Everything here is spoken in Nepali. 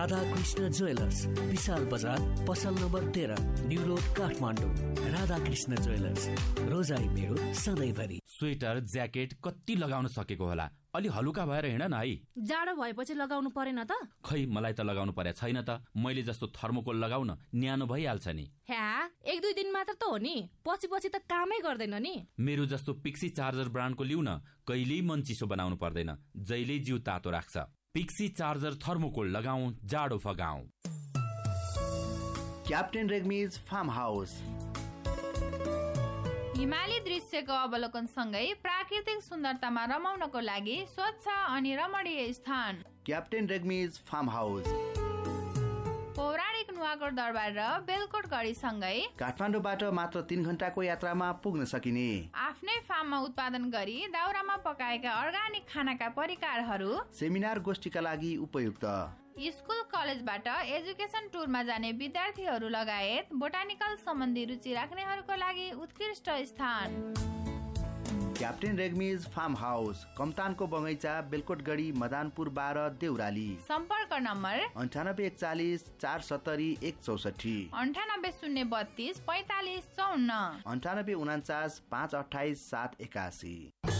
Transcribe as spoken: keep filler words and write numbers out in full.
राधा कृष्ण ज्वेलर्स, विशाल बजार, पसल नम्बर तेह्र, new road, Kathmandu. Radha Krishna jewellers, रोजाई मेरो सधैँभरि। स्वेटर ज्याकेट कति लगाउन सकेको होला, अलि हलुका भएर हिँड न है। जाडो भएपछि लगाउनु परेन त? खै मलाई त लगाउनु पर्या छैन त। मैले जस्तो थर्मोकोल लगाउन न्यानो भइहाल्छ नि। ह्या, एक दुई दिन मात्र त हो नि, पछि पछि त कामै गर्दैन नि। मेरो जस्तो पिक्सी चार्जर ब्रान्डको लिउ न, कहिल्यै मन चिसो बनाउनु पर्दैन, जहिल्यै जिउ तातो राख्छ। पिक्सी चार्जर थर्मोकोल लगाऊ, जाडो फगाऊ। क्याप्टेन रेग्मीज फार्म हाउस, हिमाली दृश्यको अवलोकन सँगै प्राकृतिक सुन्दरतामा रमाउनको लागि स्वच्छ अनि रमणीय स्थान। क्याप्टेन रेग्मीज फार्म हाउस पौराणिक नुवाकोट दरबार र बेलकोट गढी सँगै काठमाडौँबाट मात्र तीन घण्टाको यात्रामा पुग्न सकिने। आफ्नै फार्ममा उत्पादन गरी दाउरामा पकाएका अर्गानिक खानाका परिकारहरू सेमिनार गोष्ठीका लागि उपयुक्त। स्कुल कलेजबाट एजुकेसन टुरमा जाने विद्यार्थीहरू लगायत बोटानिकल सम्बन्धी रुचि राख्नेहरूको लागि उत्कृष्ट स्थान। क्याप्टेन रेग्मीज फार्म हाउस, कमतानको बगैँचा, बेलकोटगढी, मदानपुर बाह्र, देउराली। सम्पर्क नम्बर अन्ठानब्बे एकचालिस चार सत्तरी एक चौसठी, अन्ठानब्बे शून्य बत्तीस पैतालिस चौन्न, अन्ठानब्बे उनाचास पाँच अठाइस सात एकासी।